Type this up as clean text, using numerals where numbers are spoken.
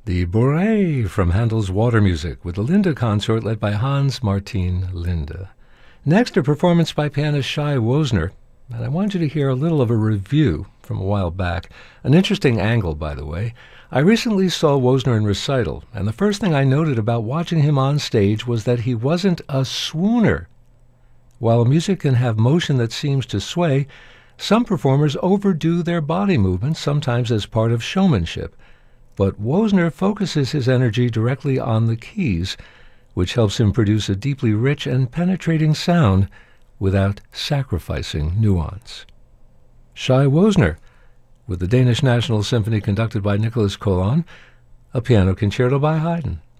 The Bourrée from Handel's Water Music with the Linde Consort led by Hans Martin Linde. Next, a performance by pianist Shai Wozner, and I want you to hear a little of a review from a while back. An interesting angle, by the way. I recently saw Wozner in recital, and the first thing I noted about watching him on stage was that he wasn't a swooner. While music can have motion that seems to sway, some performers overdo their body movements, sometimes as part of showmanship. But Wozner focuses his energy directly on the keys, which helps him produce a deeply rich and penetrating sound without sacrificing nuance. Shai Wozner, with the Danish National Symphony conducted by Nicholas Collin, a piano concerto by Haydn.